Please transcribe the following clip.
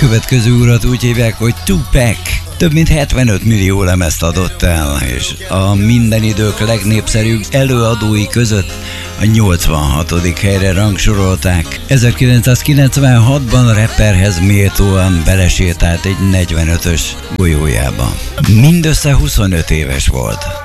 következő urat úgy hívják, hogy Tupac. Több mint 75 millió lemezt adott el, és a minden idők legnépszerűbb előadói között a 86. helyre rangsorolták. 1996-ban a rapperhez méltóan belesétált egy 45-ös golyójába. Mindössze 25 éves volt.